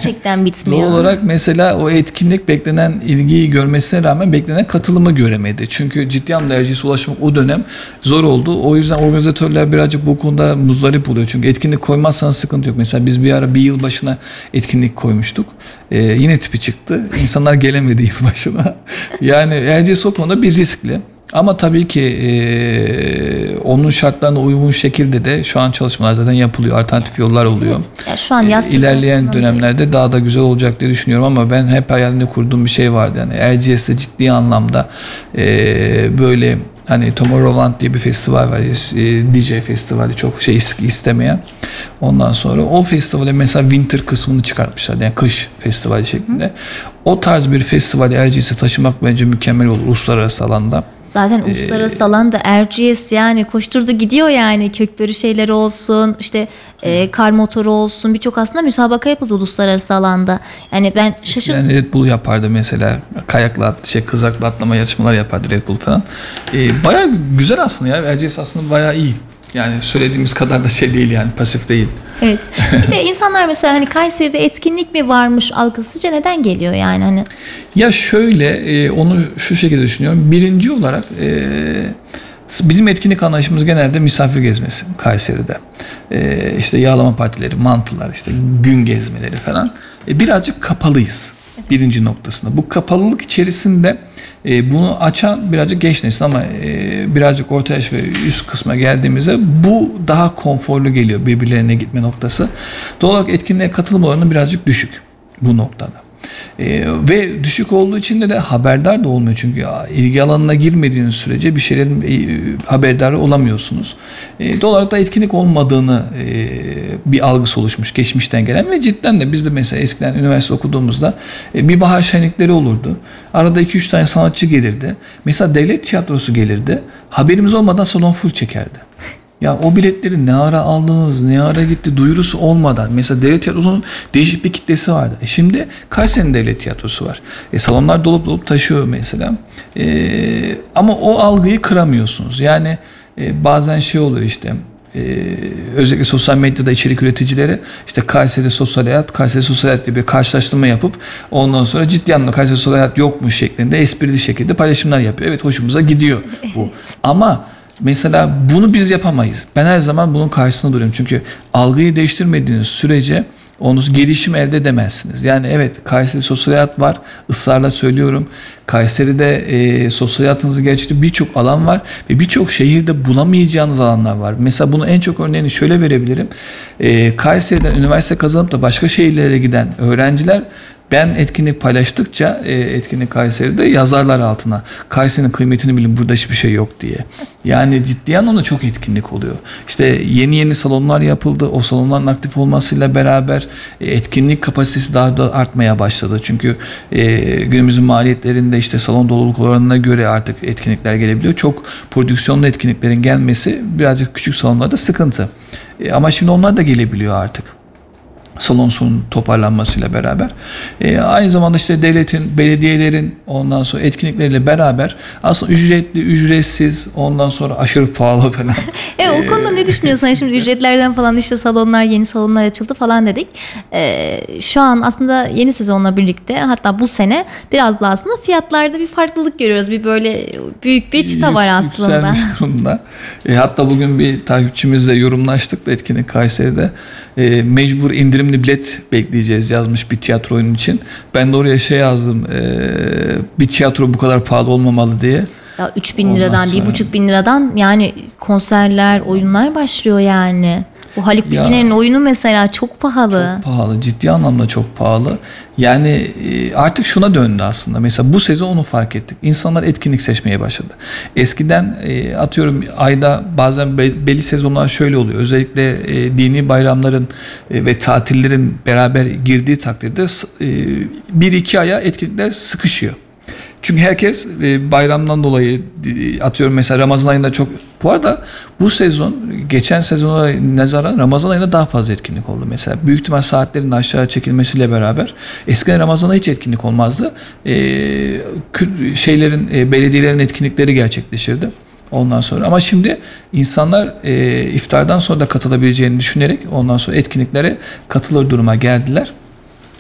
gerçekten bitmiyor. Doğal olarak mesela o etkinlik beklenen ilgiyi görmesine rağmen beklenen katılımı göremedi. Çünkü ciddi anlamda RGS'e ulaşmak o dönem zor oldu. O yüzden organizatörler birazcık bu konuda muzdarip oluyor. Çünkü etkinlik koymazsanız sıkıntı yok. Mesela biz bir ara bir yıl başına etkinlik koymuştuk. Yine tipi çıktı. İnsanlar gelemedi yıl başına. Yani RGS o konuda bir riskli. Ama tabii ki onun şartlarına uygun şekilde de şu an çalışmalar zaten yapılıyor. Alternatif yollar oluyor. Evet. Ya şu an yaz İlerleyen dönemlerde daha da güzel olacak diye düşünüyorum ama ben hep hayalini kurduğum bir şey vardı. Yani RGS'te ciddi anlamda böyle hani Tomorrowland diye bir festival var. DJ festivali çok istemeyen. Ondan sonra o festivale mesela winter kısmını çıkartmışlar. Yani kış festivali şeklinde. O tarz bir festivali RGS'e taşımak bence mükemmel olur uluslararası alanda. Zaten uluslararası alanda RGS yani koşturdu gidiyor yani kökbörü şeyleri olsun işte kar motoru olsun birçok aslında müsabaka yapıldı uluslararası alanda. Yani ben şaşırdım. Yani Red Bull yapardı mesela kayakla kızakla atlama yarışmalar yapardı Red Bull falan. Bayağı güzel aslında ya RGS aslında bayağı iyi. Yani söylediğimiz kadar da değil yani pasif değil. Evet. Bir de insanlar mesela hani Kayseri'de etkinlik mi varmış algısı sizce neden geliyor yani hani? Ya şöyle onu şu şekilde düşünüyorum. Birinci olarak bizim etkinlik anlayışımız genelde misafir gezmesi Kayseri'de. İşte yağlama partileri, mantılar, işte gün gezmeleri falan. Birazcık kapalıyız. Birinci noktasında. Bu kapalılık içerisinde bunu açan birazcık genç nesil ama birazcık orta yaş ve üst kısma geldiğimizde bu daha konforlu geliyor birbirlerine gitme noktası. Doğal olarak etkinliğe katılım oranı birazcık düşük bu noktada. Ve düşük olduğu için de haberdar da olmuyor çünkü ilgi alanına girmediğiniz sürece bir şeylerin haberdarı olamıyorsunuz. Doğal olarak da etkinlik olmadığını bir algısı oluşmuş geçmişten gelen ve cidden de biz de mesela eskiden üniversite okuduğumuzda bir bahar şenlikleri olurdu. Arada 2-3 tane sanatçı gelirdi. Mesela devlet tiyatrosu gelirdi. Haberimiz olmadan salon full çekerdi. Ya o biletleri ne ara aldınız, ne ara gitti duyurusu olmadan. Mesela devlet tiyatrosunun değişik bir kitlesi vardı. Şimdi Kayseri'nin devlet tiyatrosu var. Salonlar dolup taşıyor mesela. Ama o algıyı kıramıyorsunuz. Yani bazen oluyor işte. Özellikle sosyal medyada içerik üreticileri işte Kayseri Sosyal Hayat diye bir karşılaştırma yapıp ondan sonra ciddi anlamda Kayseri Sosyal Hayat yokmuş şeklinde esprili şekilde paylaşımlar yapıyor. Evet hoşumuza gidiyor bu. Evet. Ama mesela bunu biz yapamayız. Ben her zaman bunun karşısında duruyorum. Çünkü algıyı değiştirmediğiniz sürece onu gelişim elde edemezsiniz. Yani evet Kayseri sosyal hayat var. Israrla söylüyorum. Kayseri'de sosyal hayatınızı gerçekten birçok alan var ve birçok şehirde bulamayacağınız alanlar var. Mesela bunu en çok örneğini şöyle verebilirim. Kayseri'den üniversite kazanıp da başka şehirlere giden öğrenciler ben etkinlik paylaştıkça etkinlik Kayseri'de yazarlar altına. Kayseri'nin kıymetini bilin burada hiçbir şey yok diye. Yani ciddi anlamda çok etkinlik oluyor. İşte yeni salonlar yapıldı. O salonların aktif olmasıyla beraber etkinlik kapasitesi daha da artmaya başladı. Çünkü günümüzün maliyetlerinde işte salon doluluk oranına göre artık etkinlikler gelebiliyor. Çok prodüksiyonlu etkinliklerin gelmesi birazcık küçük salonlarda sıkıntı. Ama şimdi onlar da gelebiliyor artık. Salon sonunun toparlanmasıyla beraber. Aynı zamanda işte devletin, belediyelerin ondan sonra etkinlikleriyle beraber aslında ücretli, ücretsiz, ondan sonra aşırı pahalı falan. O konuda ne düşünüyorsun? Yani şimdi ücretlerden falan işte salonlar, yeni salonlar açıldı falan dedik. Şu an aslında yeni sezonla birlikte hatta bu sene biraz daha aslında fiyatlarda bir farklılık görüyoruz. Bir böyle büyük bir çıta var aslında. Yükselmiş durumda. Hatta bugün bir takipçimizle yorumlaştık da etkinlik Kayseri'de. Mecbur indirimli bilet bekleyeceğiz yazmış bir tiyatro oyunu için. Ben de oraya yazdım. Bir tiyatro bu kadar pahalı olmamalı diye. Ya 3.000 liradan, 1.500 liradan yani konserler, oyunlar başlıyor yani. Bu Haluk Bilginer'in oyunu mesela çok pahalı. Çok pahalı. Ciddi anlamda çok pahalı. Yani artık şuna döndü aslında. Mesela bu sezon onu fark ettik. İnsanlar etkinlik seçmeye başladı. Eskiden atıyorum ayda bazen belli sezonlar şöyle oluyor. Özellikle dini bayramların ve tatillerin beraber girdiği takdirde 1-2 aya etkinlikler sıkışıyor. Çünkü herkes bayramdan dolayı atıyorum mesela Ramazan ayında çok. Bu arada bu sezon geçen sezona nazaran Ramazan ayında daha fazla etkinlik oldu mesela. Büyük ihtimal saatlerin aşağı çekilmesiyle beraber eskiden Ramazan'da hiç etkinlik olmazdı. Belediyelerin etkinlikleri gerçekleşirdi. Ondan sonra ama şimdi insanlar iftardan sonra da katılabileceğini düşünerek ondan sonra etkinliklere katılır duruma geldiler.